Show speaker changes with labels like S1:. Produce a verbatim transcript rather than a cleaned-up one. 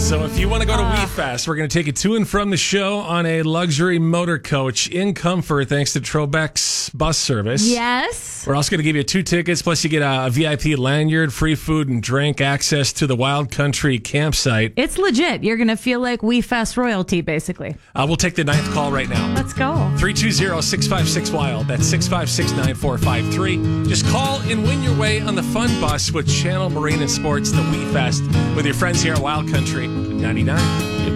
S1: So if you want to go to
S2: Uh.
S1: WeFest, we're going to take you to and from the show on a luxury motor coach in comfort thanks to Trobeck's bus service.
S2: Yes.
S1: We're also going to give you two tickets, plus you get a V I P lanyard, free food and drink, access to the Wild Country campsite.
S2: It's legit. You're going to feel like WeFest royalty, basically.
S1: Uh, we'll take the ninth call right now.
S2: Let's go.
S1: three two zero, six five six, wild. That's six five six, nine four five three. Just call and win your way on the fun bus with Channel Marine and Sports, the WeFest, with your friends here at Wild Country ninety-nine.